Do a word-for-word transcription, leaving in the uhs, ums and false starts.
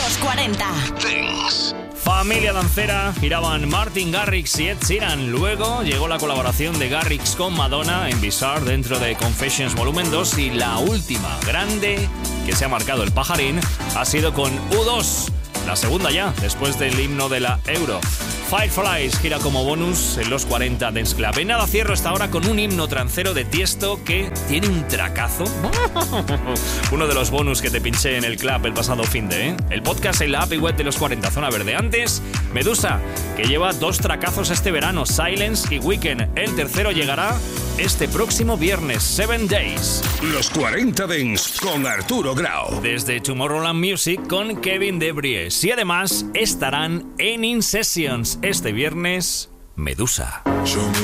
Los cuarenta. Dance. Familia dancera, giraban Martin Garrix y Ed Sheeran. Luego llegó la colaboración de Garrix con Madonna en Bizarre dentro de Confessions Volumen dos. Y la última grande que se ha marcado el pajarín ha sido con U dos. La segunda ya, después del himno de la Euro. Fireflies gira como bonus en los cuarenta Dance Club. En nada cierro esta hora con un himno trancero de Tiesto que tiene un tracazo. Uno de los bonus que te pinché en el club el pasado finde, ¿eh? El podcast en la app y web de los cuarenta Zona Verde. Antes, Medusa, que lleva dos tracazos este verano, Silence y Weekend. El tercero llegará este próximo viernes, Seven Days. Los cuarenta Dance con Arturo Grau. Desde Tomorrowland Music con Kevin Debries. Y además estarán en In Sessions este viernes, Medusa.